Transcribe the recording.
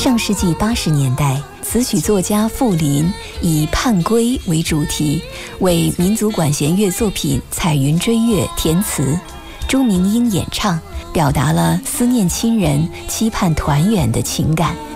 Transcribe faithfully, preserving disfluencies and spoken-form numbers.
上世纪八十年代，词曲作家傅林以盼归为主题，为民族管弦乐作品《彩云追月》填词，朱明英演唱，表达了思念亲人、期盼团圆的情感。